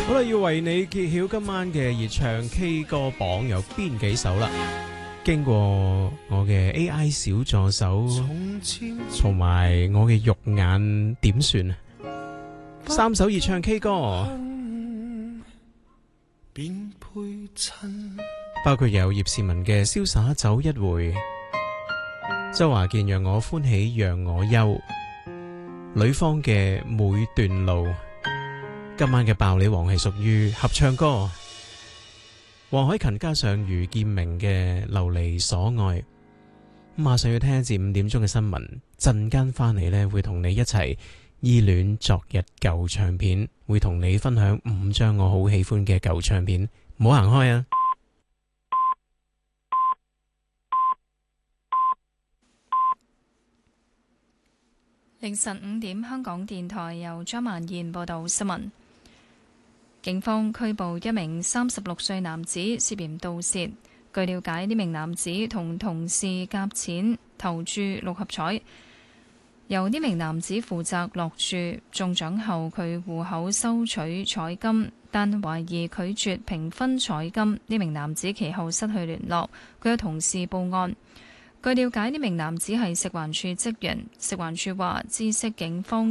好啦，要為你揭曉今晚嘅熱唱 K 歌榜有邊幾首啦。經過我嘅 AI 小助手同埋我嘅肉眼點算，3首熱唱 K 歌，包括有葉倩文嘅瀟灑走一回，周華健讓我歡喜讓我憂，呂方嘅每段路。今晚嘅爆料王係屬於合唱歌，黃凱芹加上余劍明嘅流離所愛。馬上要聽一至5點鐘嘅新聞，陣間翻嚟呢會同你一齊依戀昨日舊唱片，會同你分享5張我好喜歡嘅舊唱片，唔好行開啊！ 凌晨5點，香港電台由張曼燕報道新聞。警方拘捕一名36歲男子，涉嫌盜竊。據了解，呢名男子同同事夾錢投注6合彩，由呢名男子負責落注，中獎後佢戶口收取彩金，但懷疑拒絕平分彩金。呢名男子其後失去聯絡，佢有同事報案。據了解，呢名男子係食環署職員。食環署話，知悉警方